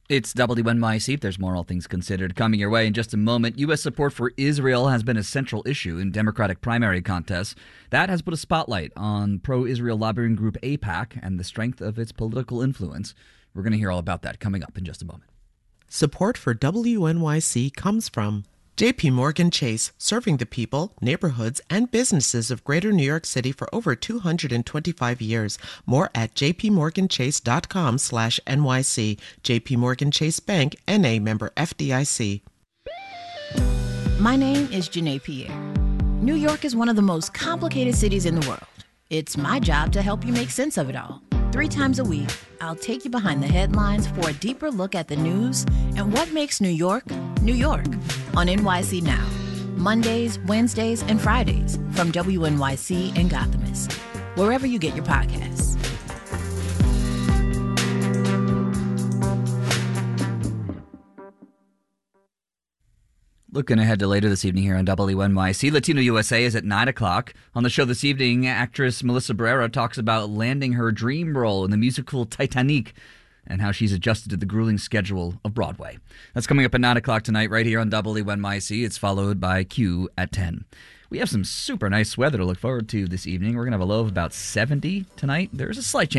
It's WNYC. There's more All Things Considered coming your way in just a moment. U.S. support for Israel has been a central issue in Democratic primary contests. That has put a spotlight on pro-Israel lobbying group AIPAC and the strength of its political influence. We're going to hear all about that coming up in just a moment. Support for WNYC comes from J.P. Morgan Chase, serving the people, neighborhoods, and businesses of Greater New York City for over 225 years. More at jpmorganchase.com/NYC. J.P. Morgan Chase Bank, N.A. member FDIC. My name is Janae Pierre. New York is one of the most complicated cities in the world. It's my job to help you make sense of it all. 3 times a week, I'll take you behind the headlines for a deeper look at the news and what makes New York, New York, on NYC Now. Mondays, Wednesdays, and Fridays from WNYC and Gothamist, wherever you get your podcasts. Looking ahead to later this evening here on WNYC, Latino USA is at 9 o'clock. On the show this evening, actress Melissa Barrera talks about landing her dream role in the musical Titanic and how she's adjusted to the grueling schedule of Broadway. That's coming up at 9 o'clock tonight right here on WNYC. It's followed by Q at 10. We have some super nice weather to look forward to this evening. We're going to have a low of about 70 tonight. There's a slight chance